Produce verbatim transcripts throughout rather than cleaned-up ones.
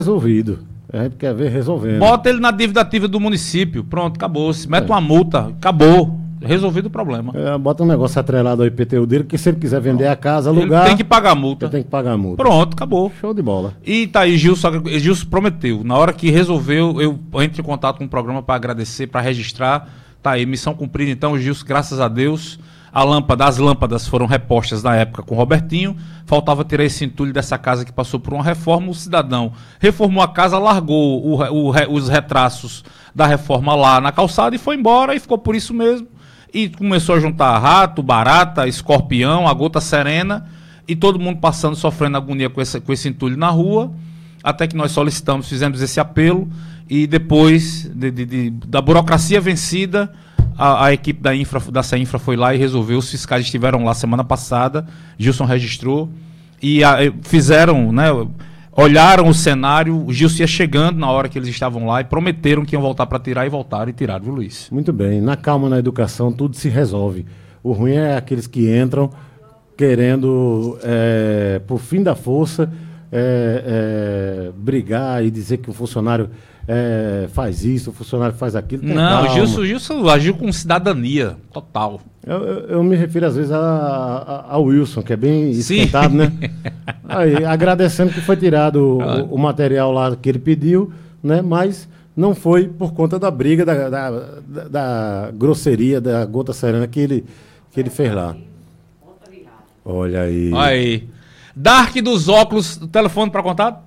resolvido. A gente quer ver resolvendo. Bota ele na dívida ativa do município. Pronto, acabou. Se mete é. uma multa, acabou. Resolvido o problema. É, bota um negócio atrelado ao I P T U dele, que se ele quiser vender a casa, alugar... Ele tem que pagar a multa. Ele tem que pagar a multa. Pronto, acabou. Show de bola. E tá aí, Gilson, Gilson prometeu. Na hora que resolveu, eu entro em contato com o programa para agradecer, para registrar. Tá aí, missão cumprida. Então, Gilson, graças a Deus, a lâmpada, as lâmpadas foram repostas na época com o Robertinho. Faltava tirar esse entulho dessa casa que passou por uma reforma. O cidadão reformou a casa, largou o, o, os retraços da reforma lá na calçada e foi embora, e ficou por isso mesmo. E começou a juntar rato, barata, escorpião, a gota serena, e todo mundo passando, sofrendo agonia com esse, com esse entulho na rua, até que nós solicitamos, fizemos esse apelo, e depois de, de, de, da burocracia vencida, a, a equipe da, infra, da CEINFRA foi lá e resolveu. Os fiscais estiveram lá semana passada, Gilson registrou, e a, fizeram, né, olharam o cenário, o Gilson ia chegando na hora que eles estavam lá e prometeram que iam voltar para tirar, e voltaram e tiraram, viu, Luiz? Muito bem. Na calma, na educação, tudo se resolve. O ruim é aqueles que entram querendo, é, por fim da força, é, é, brigar e dizer que o funcionário é, faz isso, o funcionário faz aquilo. Não, calma. o Gilson, Gilson agiu com cidadania total. Eu, eu, eu me refiro às vezes a, a, a Wilson, que é bem esquentado, né? Aí, agradecendo que foi tirado o, o material lá que ele pediu, né? Mas não foi por conta da briga, da, da, da, da grosseria, da gota serena que ele, que ele fez lá. Olha aí. Aí. Dark dos óculos, telefone para contato?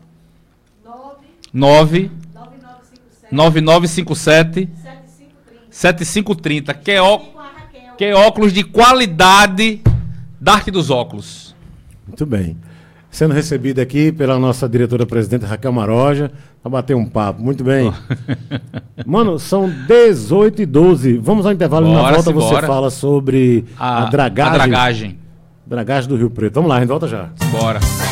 nove nove nove cinco sete sete cinco três zero. Que, ó, que óculos de qualidade, Dark dos óculos. Muito bem. Sendo recebido aqui pela nossa diretora-presidente Raquel Maroja, para bater um papo. Muito bem. Mano, são dezoito e doze. Vamos ao intervalo. Bora, na volta você bora. fala sobre a, a dragagem. A dragagem. Dragagem do Rio Preto. Vamos lá, a gente volta já. Bora.